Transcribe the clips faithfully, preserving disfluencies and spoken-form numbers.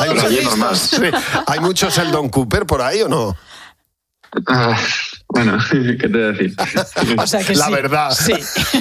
Hay, Pero allí es normal. sí. ¿Hay mucho Sheldon Cooper por ahí o no? Ah, bueno, ¿qué te voy a decir? O sea que La sí. verdad. Sí.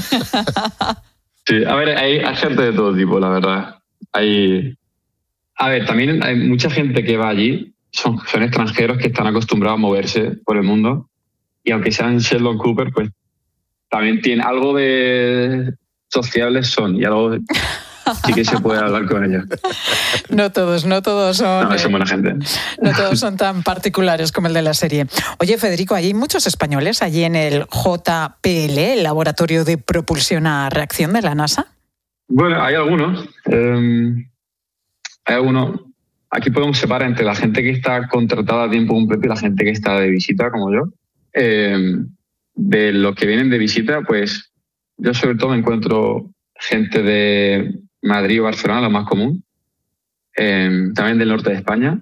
Sí, a ver, hay, hay gente de todo tipo, la verdad. Hay, a ver, también hay mucha gente que va allí, son, son extranjeros que están acostumbrados a moverse por el mundo, y aunque sean Sheldon Cooper, pues también tienen algo de sociables son, y algo sí que se puede hablar con ellos. No todos, no todos son... No, son buena gente. No todos son tan particulares como el de la serie. Oye, Federico, ¿hay muchos españoles allí en el J P L, el Laboratorio de Propulsión a Reacción de la NASA? Bueno, hay algunos. Eh, hay algunos. Aquí podemos separar entre la gente que está contratada a tiempo completo y la gente que está de visita, como yo. Eh, de los que vienen de visita, pues yo sobre todo me encuentro gente de Madrid o Barcelona, lo más común. Eh, también del norte de España.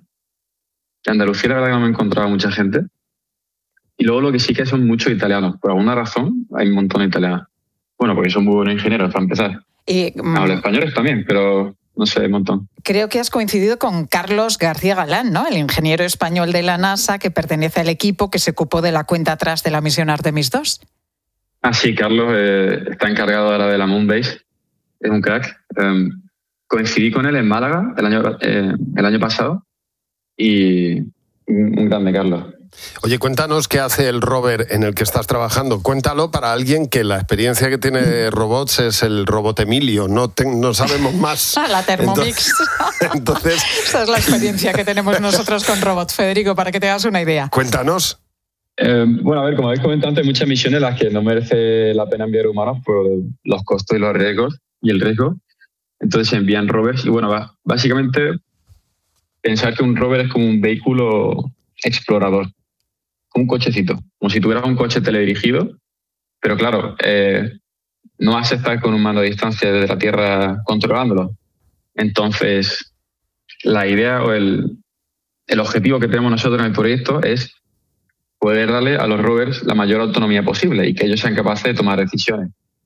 De Andalucía, la verdad que no me he encontrado mucha gente. Y luego lo que sí que son muchos italianos. Por alguna razón hay un montón de italianos. Bueno, porque son muy buenos ingenieros, para empezar. Y, mm, Hablo españoles también, pero no sé, un montón. creo que has coincidido con Carlos García Galán, ¿no? El ingeniero español de la NASA que pertenece al equipo que se ocupó de la cuenta atrás de la misión Artemis dos. Ah, sí, Carlos eh, está encargado ahora de la Moonbase. Es un crack. Eh, coincidí con él en Málaga el año, eh, el año pasado y un, un grande Carlos. Oye, cuéntanos qué hace el rover en el que estás trabajando. Cuéntalo para alguien que la experiencia que tiene de robots es el robot Emilio. No, te, no sabemos más. Ah, la Thermomix. Entonces, entonces, Esa es la experiencia que tenemos nosotros con robots, Federico, para que te hagas una idea. cuéntanos. Eh, bueno, a ver, como habéis comentado antes, hay muchas misiones en las que no merece la pena enviar humanos por los costos y los riesgos y el riesgo. Entonces se envían rovers y bueno, va, básicamente pensar que un rover es como un vehículo explorador, un cochecito, como si tuvieras un coche teledirigido, pero claro, eh, no vas a estar con un mando a distancia desde la Tierra controlándolo. Entonces, la idea o el, el objetivo que tenemos nosotros en el proyecto es poder darle a los rovers la mayor autonomía posible y que ellos sean capaces de tomar decisiones.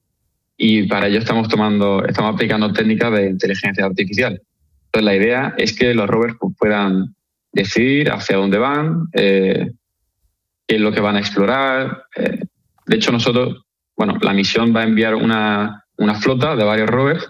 Y para ello estamos tomando, estamos aplicando técnicas de inteligencia artificial. Entonces, la idea es que los rovers pues, puedan decidir hacia dónde van, eh, qué es lo que van a explorar. Eh, de hecho, nosotros, bueno, la misión va a enviar una, una flota de varios rovers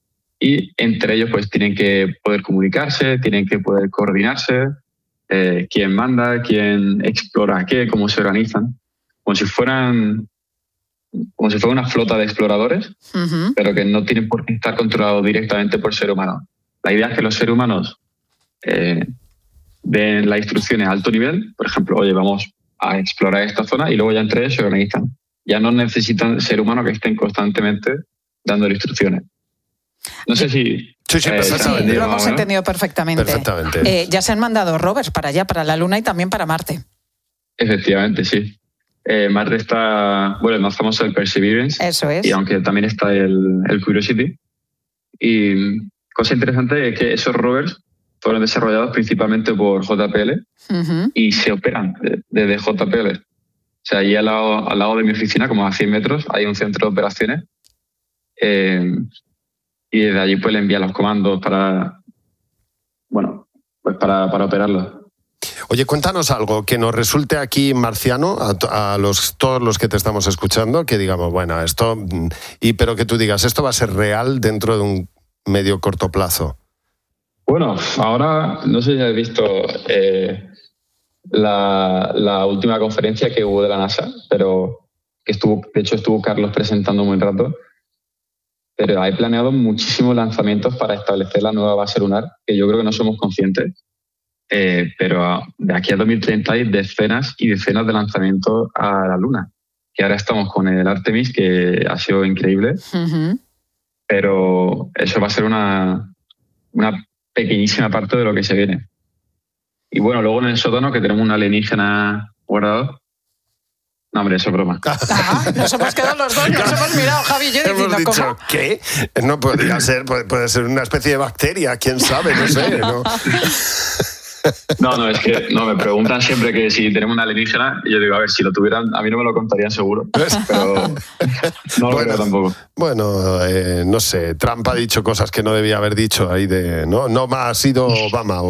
y entre ellos pues tienen que poder comunicarse, tienen que poder coordinarse, eh, quién manda, quién explora qué, cómo se organizan, como si fueran como si fuera una flota de exploradores, uh-huh. pero que no tienen por qué estar controlados directamente por el ser humano. La idea es que los seres humanos eh, den las instrucciones a alto nivel, por ejemplo, oye, vamos a explorar esta zona y luego ya entre ellos se organizan. Ya no necesitan ser humanos que estén constantemente dando instrucciones. No sé si... Sí, sí, eh, sí, lo hemos entendido perfectamente. Perfectamente. Eh, ya se han mandado rovers para allá, para la Luna y también para Marte. Efectivamente, sí. Eh, Marte está... Bueno, lanzamos el Perseverance. Eso es. Y aunque también está el, el Curiosity. Y cosa interesante es que esos rovers fueron desarrollados principalmente por J P L uh-huh. y se operan desde J P L. O sea, allí al lado, al lado de mi oficina, como a cien metros, hay un centro de operaciones eh, y desde allí pues le envían los comandos para, bueno, pues para, para operarlos. Oye, cuéntanos algo que nos resulte aquí marciano a, a los, todos los que te estamos escuchando, que digamos, bueno, esto, y pero que tú digas, esto va a ser real dentro de un medio corto plazo. Bueno, ahora no sé si has visto eh, la, la última conferencia que hubo de la NASA, pero que estuvo, de hecho estuvo Carlos presentando un buen rato, pero hay planeado muchísimos lanzamientos para establecer la nueva base lunar, que yo creo que no somos conscientes. Eh, pero de aquí a dos mil treinta hay decenas y decenas de lanzamientos a la Luna. Y ahora estamos con el Artemis, que ha sido increíble, uh-huh. pero eso va a ser una, una pequeñísima parte de lo que se viene. Y bueno, luego en el sótano, que tenemos un alienígena guardado. No, hombre, eso es broma. Ah, nos hemos quedado los dos, nos hemos mirado, Javi y yo, hemos diciendo, dicho, ¿cómo? ¿qué? No podría ser, puede, puede ser una especie de bacteria, quién sabe, no sé, ¿no? No, no, es que no, me preguntan siempre que si tenemos una alienígena y yo digo, a ver, si lo tuvieran, a mí no me lo contarían seguro, pero no lo bueno, creo tampoco. Bueno, eh, no sé, Trump ha dicho cosas que no debía haber dicho ahí de, no, no ha sido Obama.